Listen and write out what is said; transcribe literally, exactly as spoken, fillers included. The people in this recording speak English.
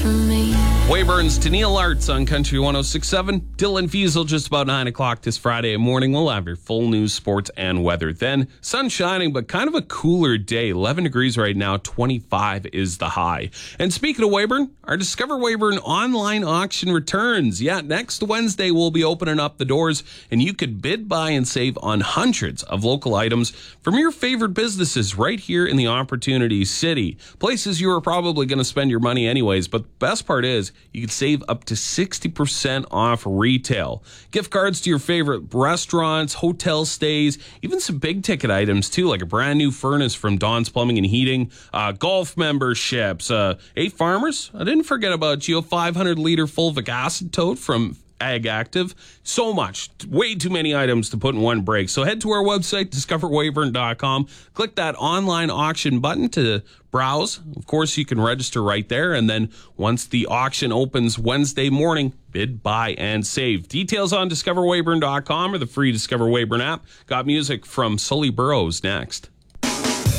for me. Wayburn's to Neil Arts on Country one oh six point seven. Dylan Fiesel just about nine o'clock this Friday morning. We'll have your full news, sports, and weather. Then, sun shining, but kind of a cooler day. eleven degrees right now, twenty-five is the high. And speaking of Weyburn, our Discover Weyburn online auction returns. Yeah, next Wednesday we'll be opening up the doors, and you could bid, buy, and save on hundreds of local items from your favorite businesses right here in the Opportunity City. Places you are probably going to spend your money anyways, but the best part is you can save up to sixty percent off retail. Gift cards to your favorite restaurants, hotel stays, even some big ticket items too, like a brand new furnace from Don's Plumbing and Heating, uh, golf memberships, uh, eight farmers. I didn't forget about you, a five hundred liter fulvic acid tote from Ag Active. So much, way too many items to put in one break. So head to our website, discover weyburn dot com. Click that online auction button to browse. Of course, you can register right there. And then once the auction opens Wednesday morning, bid, buy, and save. Details on discover weyburn dot com or the free Discover Weyburn app. Got music from Sully Burrows next.